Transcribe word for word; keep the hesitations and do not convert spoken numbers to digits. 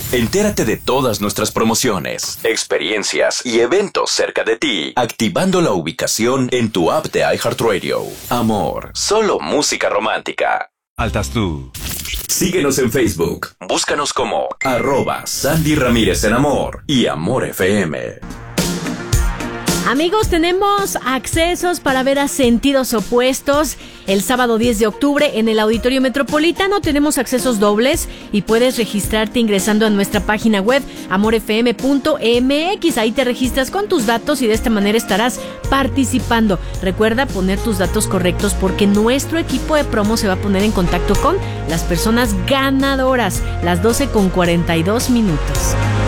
Entérate de todas nuestras promociones, experiencias y eventos cerca de ti, activando la ubicación en tu app de iHeartRadio. Amor, solo música romántica. Altas tú. Síguenos en Facebook. Búscanos como arroba Sandy Ramírez en Amor y Amor F M. Amigos, tenemos accesos para ver a Sentidos Opuestos el sábado diez de octubre en el Auditorio Metropolitano. Tenemos accesos dobles y puedes registrarte ingresando a nuestra página web amor f m punto m x. Ahí te registras con tus datos y de esta manera estarás participando. Recuerda poner tus datos correctos porque nuestro equipo de promo se va a poner en contacto con las personas ganadoras. Las doce con cuarenta y dos minutos.